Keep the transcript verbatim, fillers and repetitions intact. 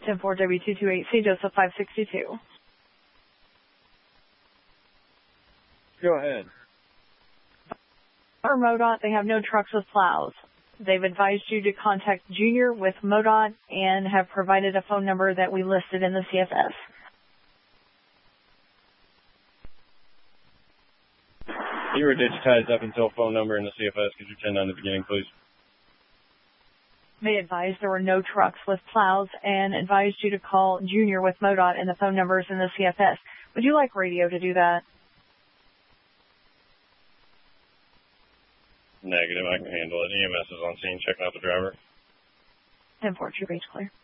ten four W two two eight C, Joseph five sixty-two. Go ahead. For MoDOT, they have no trucks with plows. They've advised you to contact Junior with MoDOT and have provided a phone number that we listed in the C F S. You were digitized up until phone number in the C F S. Could you turn on the beginning, please? They advised there were no trucks with plows and advised you to call Junior with MoDOT and the phone numbers in the C F S. Would you like radio to do that? Negative, I can handle it. E M S is on scene, checking out the driver. ten four, two reach clear.